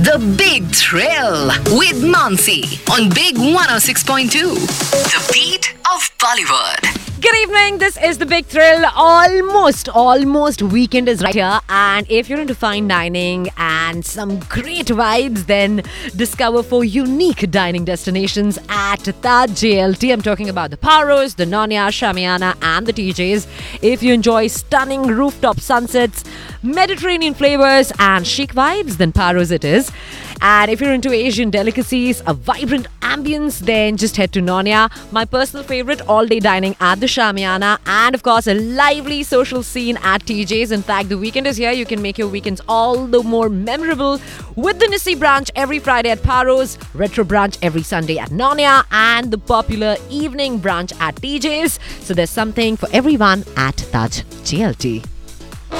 The Big Thrill with Mansi on Big 106.2. The beat of Bollywood. Good evening. This is the Big Thrill. Almost weekend is right here. And if you're into fine dining and some great vibes, then discover 4 unique dining destinations at Taj JLT. I'm talking about the Paros, the Nonya, Shamiana, and the TJs. If you enjoy stunning rooftop sunsets, Mediterranean flavors, and chic vibes, then Paros it is. And if you're into Asian delicacies, a vibrant ambience, then just head to Nonya. My personal favorite, all-day dining at the Shamiana, and of course a lively social scene at TJ's. In fact, the weekend is here. You can make your weekends all the more memorable with the Nissi branch every Friday at Paros, Retro branch every Sunday at Nonya, and the popular evening branch at TJ's. So there's something for everyone at Taj JLT.